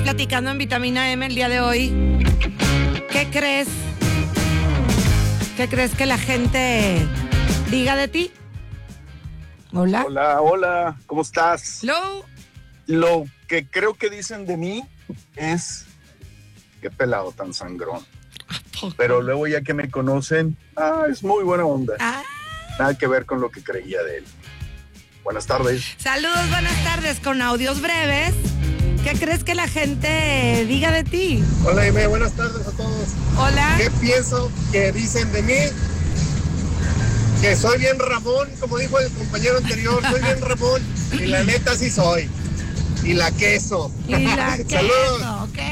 platicando en Vitamina M el día de hoy. ¿Qué crees? ¿Qué crees que la gente diga de ti? Hola. Hola, hola, ¿cómo estás? Hello. Lo que creo que dicen de mí es qué pelado tan sangrón. Pero luego ya que me conocen, es muy buena onda. Nada que ver con lo que creía de él. Buenas tardes. Saludos, buenas tardes, con audios breves. ¿Qué crees que la gente diga de ti? Hola, Aime, buenas tardes a todos. Hola. ¿Qué pienso que dicen de mí? Que soy bien Ramón, como dijo el compañero anterior, soy bien Ramón. Y la neta sí soy. Y la queso. Y la queso, Saludos. ok.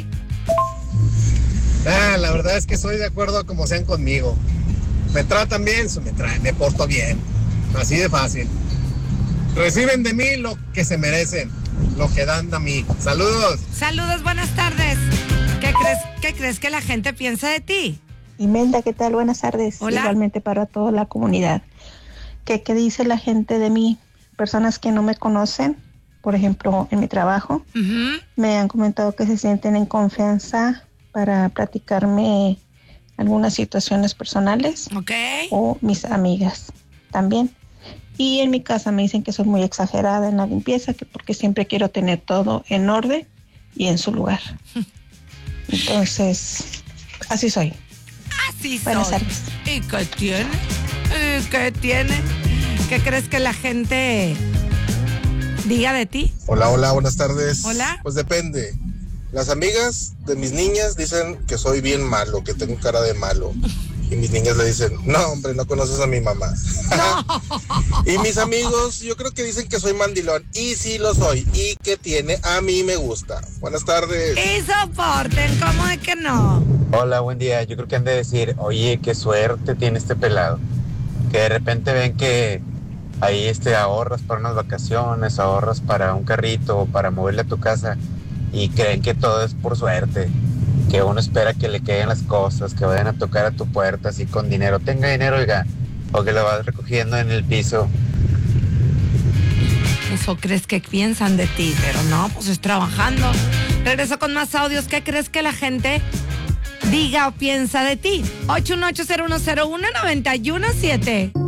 La verdad es que soy de acuerdo a como sean conmigo. Me tratan bien, me porto bien. Así de fácil. Reciben de mí lo que se merecen, lo que dan a mí. Saludos. Saludos, buenas tardes. ¿Qué crees que la gente piensa de ti? Imelda, ¿qué tal? Buenas tardes. Hola. Igualmente para toda la comunidad. ¿Qué dice la gente de mí? Personas que no me conocen, por ejemplo, en mi trabajo, me han comentado que se sienten en confianza para platicarme algunas situaciones personales. Okay. O mis amigas también. Y en mi casa me dicen que soy muy exagerada en la limpieza, que porque siempre quiero tener todo en orden y en su lugar. Entonces, así soy. Así Buenas soy. tardes. ¿Y qué tiene? ¿Qué tiene? ¿Qué crees que la gente diga de ti? Hola, buenas tardes. Hola. Pues depende. Las amigas de mis niñas dicen que soy bien malo, que tengo cara de malo. Y mis niñas le dicen, no, hombre, no conoces a mi mamá. No. Y mis amigos, yo creo que dicen que soy mandilón. Y sí lo soy. ¿Y qué tiene? A mí me gusta. Buenas tardes. Y soporten, ¿cómo es que no? Hola, buen día. Yo creo que han de decir, oye, qué suerte tiene este pelado. Que de repente ven que ahí ahorras para unas vacaciones, ahorras para un carrito, para moverle a tu casa y creen que todo es por suerte. Que uno espera que le queden las cosas, que vayan a tocar a tu puerta así con dinero. Tenga dinero, oiga, o que lo vas recogiendo en el piso. Eso crees que piensan de ti, pero no, pues es trabajando. Regreso con más audios. ¿Qué crees que la gente diga o piensa de ti? 818-0101-917